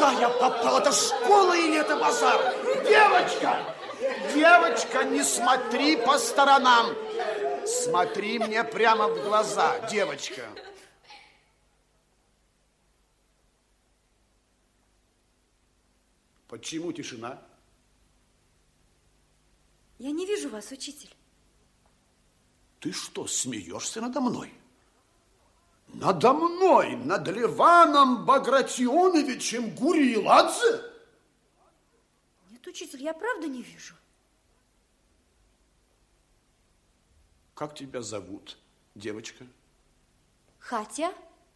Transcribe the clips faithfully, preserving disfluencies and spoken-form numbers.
Куда я попал? Это школа или это базар? Девочка! Девочка, не смотри по сторонам. Смотри мне прямо в глаза, девочка. Почему тишина? Я не вижу вас, учитель. Ты что, смеешься надо мной? Надо мной, над Леваном Багратионовичем Гуриеладзе? Нет, учитель, я правда не вижу. Как тебя зовут, девочка? Хатя.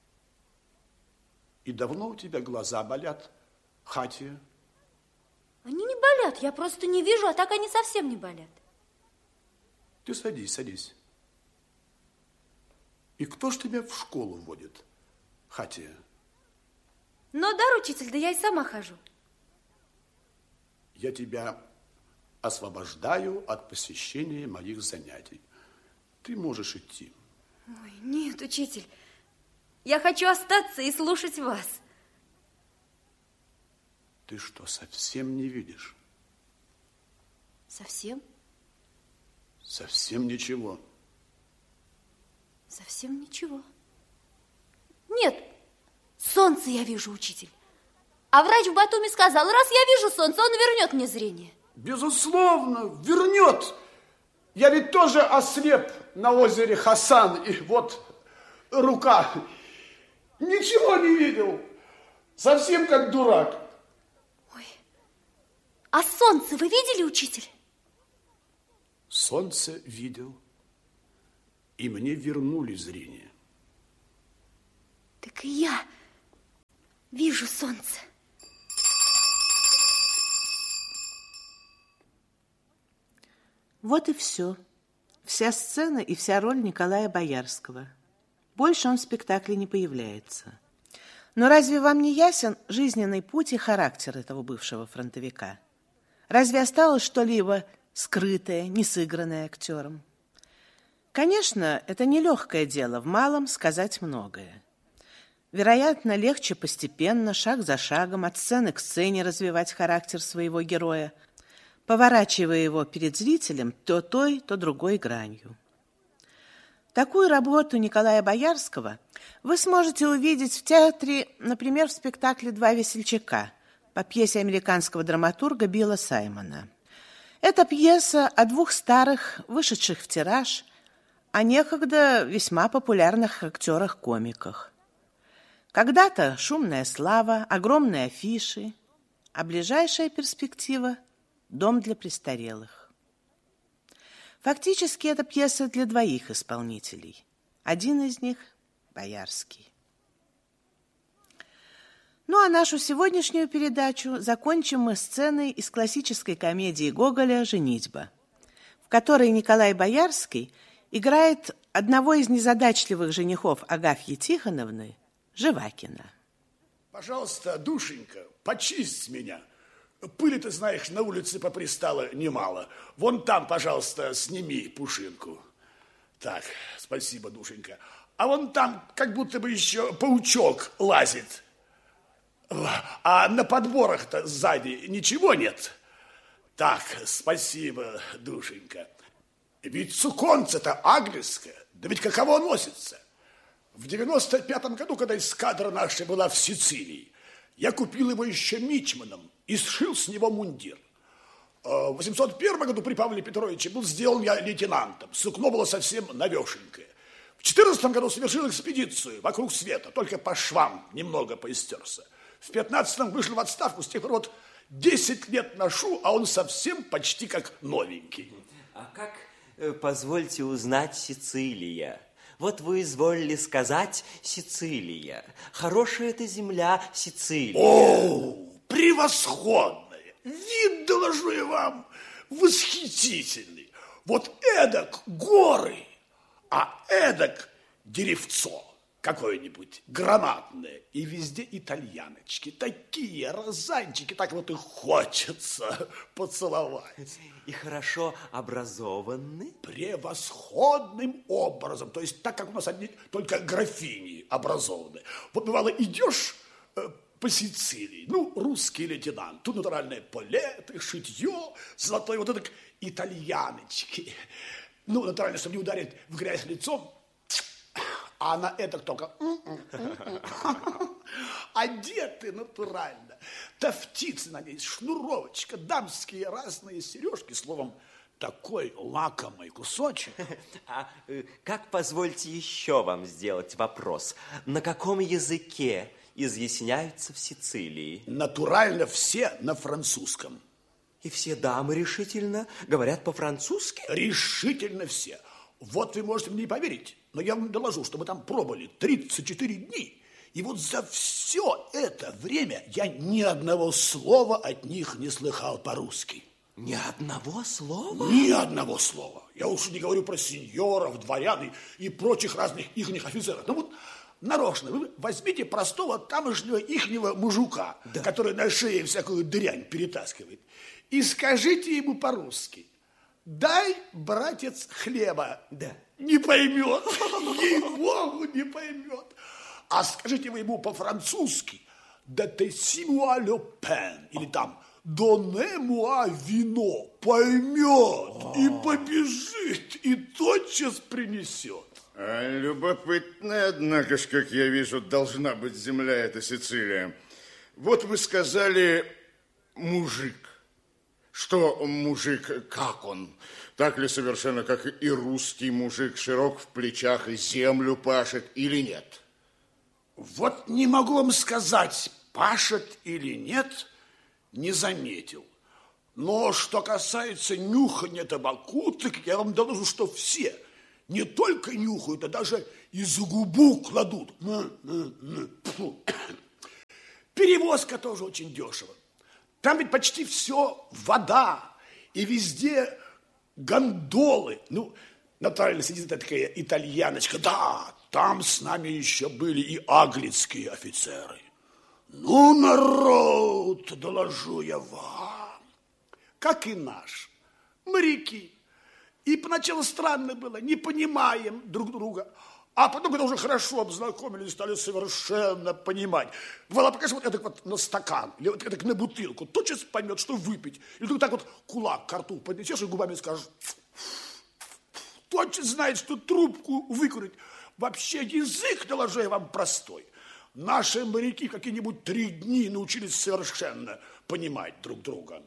И давно у тебя глаза болят, Хатия? Они не болят, я просто не вижу, а так они совсем не болят. Ты садись, садись. И кто ж тебя в школу водит, Хатия? Но дар, учитель, да я и сама хожу. Я тебя освобождаю от посещения моих занятий. Ты можешь идти. Ой, нет, учитель, я хочу остаться и слушать вас. Ты что, совсем не видишь? Совсем? Совсем ничего. Совсем ничего. Нет, солнце я вижу, учитель. А врач в Батуми сказал, раз я вижу солнце, он вернет мне зрение. Безусловно, вернет. Я ведь тоже ослеп на озере Хасан, и вот рука. Ничего не видел. Совсем как дурак. Ой, а солнце вы видели, учитель? Солнце видел. И мне вернули зрение. Так и я вижу солнце. Вот и все. Вся сцена и вся роль Николая Боярского. Больше он в спектакле не появляется. Но разве вам не ясен жизненный путь и характер этого бывшего фронтовика? Разве осталось что-либо скрытое, не сыгранное актером? Конечно, это нелегкое дело в малом сказать многое. Вероятно, легче постепенно, шаг за шагом, от сцены к сцене развивать характер своего героя, поворачивая его перед зрителем то той, то другой гранью. Такую работу Николая Боярского вы сможете увидеть в театре, например, в спектакле «Два весельчака» по пьесе американского драматурга Билла Саймона. Это пьеса о двух старых, вышедших в тираж, о некогда весьма популярных актерах-комиках. Когда-то шумная слава, огромные афиши, а ближайшая перспектива – дом для престарелых. Фактически это пьеса для двоих исполнителей. Один из них – Боярский. Ну а нашу сегодняшнюю передачу закончим мы сценой из классической комедии Гоголя «Женитьба», в которой Николай Боярский играет одного из незадачливых женихов Агафьи Тихоновны, Живакина. Пожалуйста, душенька, почисть меня. Пыли, ты знаешь, на улице попристало немало. Вон там, пожалуйста, сними пушинку. Так, спасибо, душенька. А вон там как будто бы еще паучок лазит. А на подборах-то сзади ничего нет? Так, спасибо, душенька. Ведь суконце-то английское, да ведь каково носится? В девяносто пятом году, когда эскадра наша была в Сицилии, я купил его еще мичманом и сшил с него мундир. В восемьсот первом году при Павле Петровиче был сделан я лейтенантом. Сукно было совсем новешенькое. В четырнадцатом году совершил экспедицию вокруг света, только по швам немного поистерся. В пятнадцатом вышел в отставку, с тех пор вот десять лет ношу, а он совсем почти как новенький. А как, позвольте узнать, Сицилия? Вот вы изволили сказать Сицилия. Хорошая эта земля Сицилия. О, превосходная! Вид, доложу я вам, восхитительный. Вот эдак горы, а эдак деревцо какое-нибудь гранатное. И везде итальяночки, такие розанчики, так вот и хочется поцеловать. И хорошо образованы? Превосходным образом. То есть так, как у нас одни только графини образованы. Вот бывало, идешь по Сицилии. Ну, русский лейтенант. Тут натуральное полеты, шитье, золотой вот этот итальяночки. Ну, натурально, чтобы не ударить в грязь лицом. А на это только... Одеты натурально. Тафтицы на ней, шнуровочка, дамские разные сережки. Словом, такой лакомый кусочек. А как, позвольте еще вам сделать вопрос, на каком языке изъясняются в Сицилии? Натурально все на французском. И все дамы решительно говорят по-французски? Решительно все. Вот вы можете мне не поверить, но я вам доложу, что мы там пробыли тридцать четыре дни. И вот за все это время я ни одного слова от них не слыхал по-русски. Ни одного слова? Ни одного слова. Я уж не говорю про сеньоров, дворян и, и прочих разных ихних офицеров. Ну вот нарочно, вы возьмите простого тамошнего ихнего мужика, да, который на шее всякую дрянь перетаскивает, и скажите ему по-русски: дай, братец, хлеба. Да. Не поймет. Ей-богу, не поймет. А скажите вы ему по-французски: «Donnez-moi le pain», или там «Donnez-moi вино», поймет и побежит, и тотчас принесет. А любопытно, однако ж, как я вижу, должна быть земля эта Сицилия. Вот вы сказали «мужик». Что мужик, как он? Так ли совершенно, как и русский мужик, широк в плечах и землю пашет, или нет? Вот не могу вам сказать, пашет или нет, не заметил. Но что касается нюхания табаку, так я вам доложу, что все не только нюхают, а даже и за губу кладут. Перевозка тоже очень дешево. Там ведь почти все вода, и везде гондолы. Ну, натурально сидит такая итальяночка. Да, там с нами еще были и аглицкие офицеры. Ну, народ, доложу я вам, как и наш, моряки. И поначалу странно было, не понимаем друг друга. А потом, когда уже хорошо обзнакомились, стали совершенно понимать. Вала, покажи вот это вот на стакан, или вот это на бутылку, тотчас поймет, что выпить. Или ты так вот кулак к рту поднесешь и губами скажешь, тотчас знает, что трубку выкурить. Вообще язык, доложу я вам, простой. Наши моряки какие-нибудь три дни научились совершенно понимать друг друга.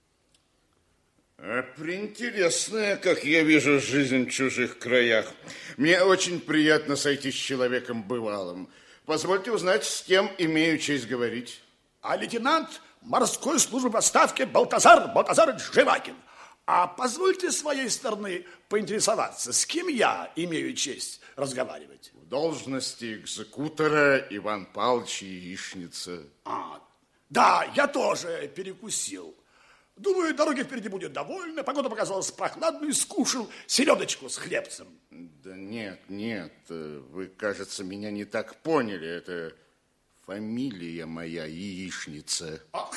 А приинтересная, как я вижу, жизнь в чужих краях. Мне очень приятно сойти с человеком бывалым. Позвольте узнать, с кем имею честь говорить. А лейтенант морской службы в отставке Балтазар Балтазарович Живакин. А позвольте с своей стороны поинтересоваться, с кем я имею честь разговаривать. В должности экзекутора Иван Павлович Яичница. А, да, я тоже перекусил. Думаю, дороги впереди будет довольно. Погода показалась прохладной, скушал селедочку с хлебцем. Да нет, нет, вы, кажется, меня не так поняли. Это фамилия моя Яичница. А,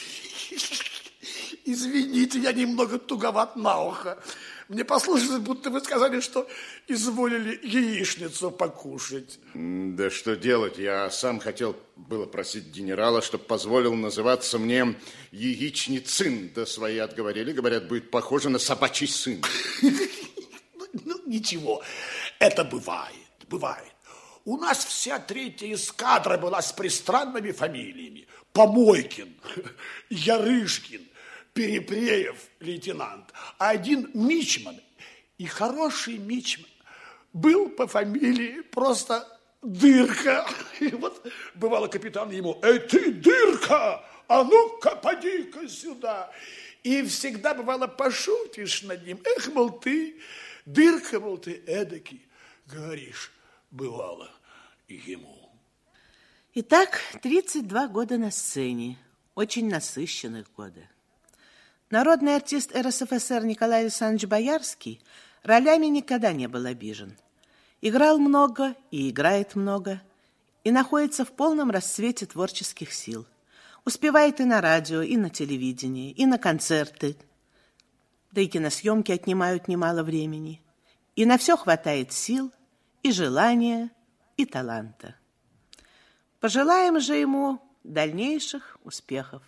извините, я немного туговат на ухо. Мне послышалось, будто вы сказали, что изволили яичницу покушать. Да что делать, я сам хотел было просить генерала, чтобы позволил называться мне Яичницын. Да свои отговорили, говорят, будет похоже на собачий сын. Ну, ничего, это бывает, бывает. У нас вся третья эскадра была с пристранными фамилиями. Помойкин, Ярышкин, Перепреев, лейтенант, а один мичман, и хороший мичман, был по фамилии просто Дырка. И вот бывало капитан ему: «Эй, ты, Дырка, а ну-ка, поди-ка сюда». И всегда бывало пошутишь над ним: «Эх, мол, ты, Дырка, мол, ты эдакий», говоришь, бывало ему. Итак, тридцать два года на сцене, очень насыщенных года. Народный артист эр эс эф эс эр Николай Александрович Боярский ролями никогда не был обижен. Играл много и играет много, и находится в полном расцвете творческих сил. Успевает и на радио, и на телевидении, и на концерты. Да и киносъемки отнимают немало времени. И на все хватает сил, и желания, и таланта. Пожелаем же ему Дальнейших успехов!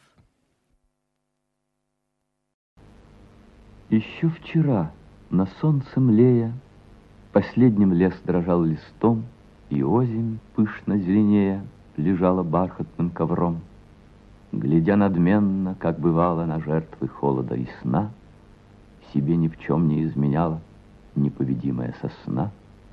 Еще вчера на солнце млея последним лес дрожал листом, и озимь, пышно зеленея, лежала бархатным ковром. Глядя надменно, как бывало, на жертвы холода и сна, себе ни в чем не изменяла непобедимая сосна.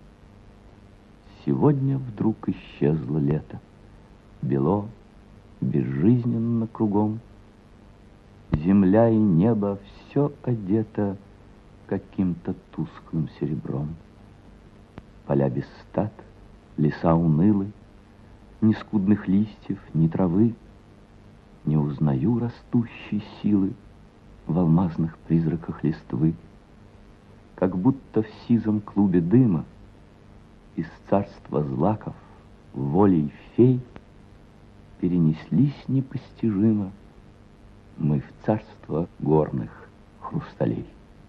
Сегодня вдруг исчезло лето, бело, безжизненно кругом. Земля и небо все одето каким-то тусклым серебром. Поля без стад, леса унылы, ни скудных листьев, ни травы. Не узнаю растущей силы в алмазных призраках листвы. Как будто в сизом клубе дыма из царства злаков волей фей перенеслись непостижимо мы в царство горных хрусталей.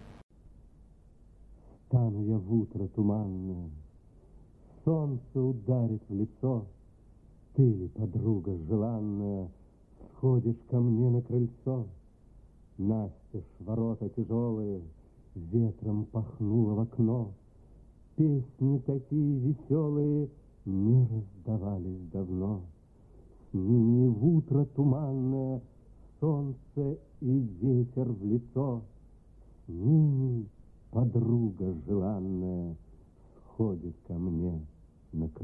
Стану я в утро туманное, солнце ударит в лицо. Ты ли, подруга желанная, сходишь ко мне на крыльцо? Настежь ворота тяжелые, ветром пахнуло в окно. Песни такие веселые не раздавались давно. С ними в утро туманное солнце и ветер в лицо. С ними подруга желанная сходит ко мне на крыльцо.